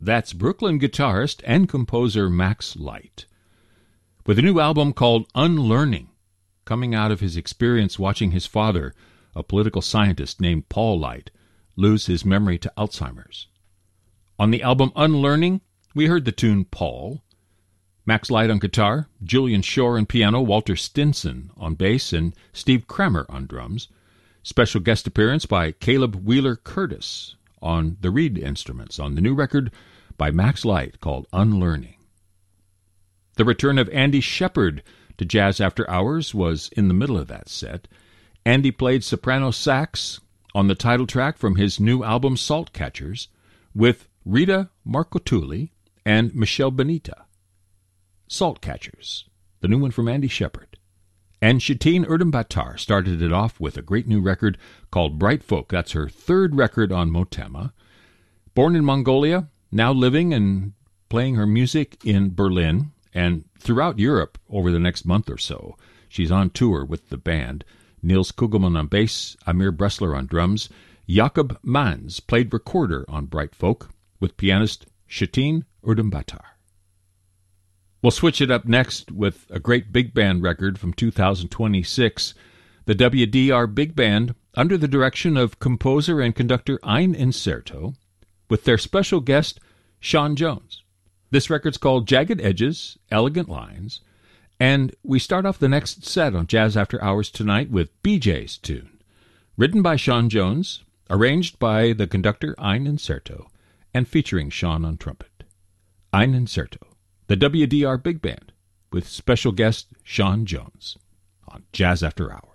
That's Brooklyn guitarist and composer Max Light, with a new album called Unlearning, coming out of his experience watching his father, a political scientist named Paul Light, lose his memory to Alzheimer's. On the album Unlearning, we heard the tune Paul, Max Light on guitar, Julian Shore on piano, Walter Stinson on bass, and Steve Kramer on drums. Special guest appearance by Caleb Wheeler Curtis on the reed instruments on the new record by Max Light called Unlearning. The return of Andy Shepard to Jazz After Hours was in the middle of that set. Andy played soprano sax on the title track from his new album Salt Catchers with Rita Marcotuli and Michelle Benita. Salt Catchers, the new one from Andy Shepard. And Shatine Erdem-Battar started it off with a great new record called Bright Folk. That's her third record on Motema. Born in Mongolia, now living and playing her music in Berlin and throughout Europe over the next month or so. She's on tour with the band. Niels Kugelman on bass, Amir Bressler on drums. Jakob Mans played recorder on Bright Folk with pianist Shatine Erdem-Battar. We'll switch it up next with a great big band record from 2026. The WDR Big Band, under the direction of composer and conductor Ein Incerto, with their special guest, Sean Jones. This record's called Jagged Edges, Elegant Lines, and we start off the next set on Jazz After Hours tonight with BJ's tune, written by Sean Jones, arranged by the conductor Ein Incerto, and featuring Sean on trumpet. Ein Incerto, the WDR Big Band, with special guest Sean Jones on Jazz After Hours.